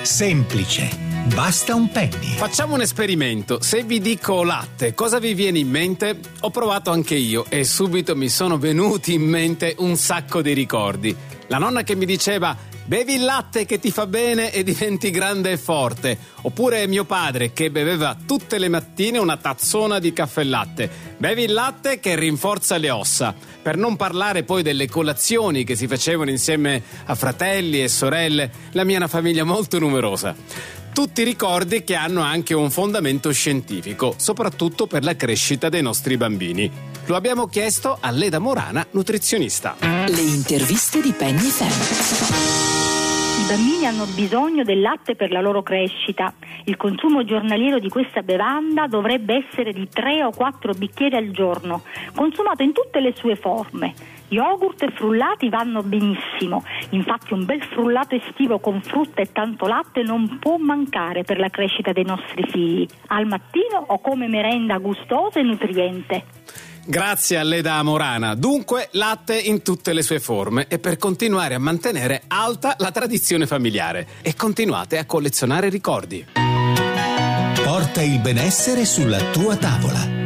Semplice, basta un penny. Facciamo un esperimento. Se vi dico latte, cosa vi viene in mente? Ho provato anche io e subito mi sono venuti in mente un sacco di ricordi. La nonna che mi diceva: bevi il latte che ti fa bene e diventi grande e forte. Oppure mio padre che beveva tutte le mattine una tazzona di caffè latte. Bevi il latte che rinforza le ossa. Per non parlare poi delle colazioni che si facevano insieme a fratelli e sorelle. La mia è una famiglia molto numerosa. Tutti ricordi che hanno anche un fondamento scientifico, soprattutto per la crescita dei nostri bambini. Lo abbiamo chiesto a Leda Morana, nutrizionista. Le interviste di Penny FM. I bambini hanno bisogno del latte per la loro crescita. Il consumo giornaliero di questa bevanda dovrebbe essere di 3 o 4 bicchieri al giorno, consumato in tutte le sue forme. Yogurt e frullati vanno benissimo, infatti un bel frullato estivo con frutta e tanto latte non può mancare per la crescita dei nostri figli, al mattino o come merenda gustosa e nutriente. Grazie a Leda Morana. Dunque, latte in tutte le sue forme e per continuare a mantenere alta la tradizione familiare. E continuate a collezionare ricordi. Porta il benessere sulla tua tavola.